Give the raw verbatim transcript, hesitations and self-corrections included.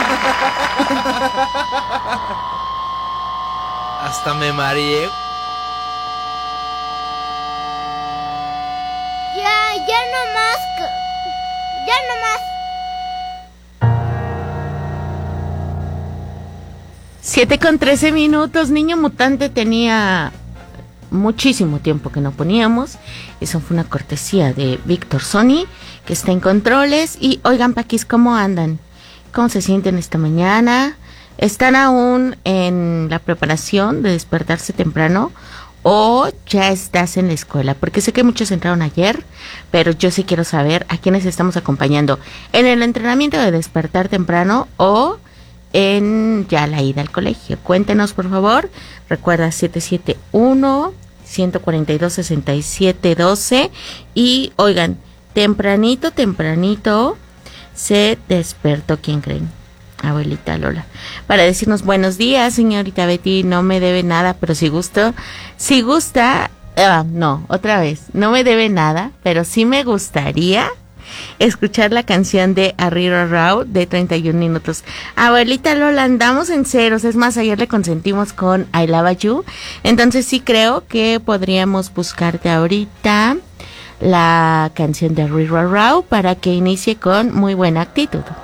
Hasta me mareé. Ya, ya no más. Ya no más. Siete con trece minutos. Niño Mutante tenía muchísimo tiempo que no poníamos. Eso fue una cortesía de Víctor Sony, que está en controles. Y oigan, Paquis, ¿cómo andan? ¿Cómo se sienten esta mañana? ¿Están aún en la preparación de despertarse temprano o ya estás en la escuela? Porque sé que muchos entraron ayer, pero yo sí quiero saber a quiénes estamos acompañando en el entrenamiento de despertar temprano o en ya la ida al colegio. Cuéntenos, por favor. Recuerda siete siete uno, uno cuatro dos, seis siete uno dos. Y oigan, tempranito, tempranito se despertó. ¿Quién creen? Abuelita Lola, para decirnos buenos días. Señorita Betty, no me debe nada, pero si gusto, si gusta, ah, no, otra vez, no me debe nada, pero sí me gustaría escuchar la canción de Arriba Rao de treinta y un minutos. Abuelita Lola, andamos en ceros, es más, ayer le consentimos con I Love You, entonces sí creo que podríamos buscarte ahorita la canción de Arriba Rao para que inicie con muy buena actitud.